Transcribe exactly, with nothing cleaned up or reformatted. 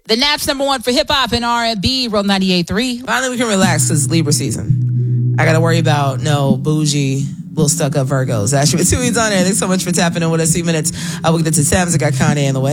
The Naps number one for hip hop and R and B, Roll ninety-eight point three. Finally, we can relax because it's Libra season. I got to worry about no bougie, little stuck up Virgos. Actually, two weeks on there. Thanks so much for tapping in with us. Two minutes. I will get to Sam's. I got Kanye in the way.